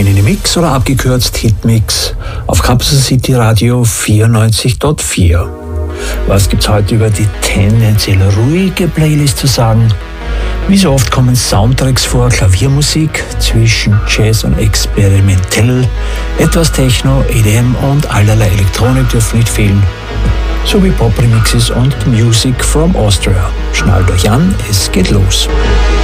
Tiny Mix oder abgekürzt Hitmix auf Campus City Radio 94.4. Was gibt's heute über die tendenziell ruhige Playlist zu sagen? Wie so oft kommen Soundtracks vor, Klaviermusik zwischen Jazz und Experimentell, etwas Techno, EDM und allerlei Elektronik dürfen nicht fehlen, sowie Pop-Remixes und Music from Austria. Schnallt euch an, es geht los.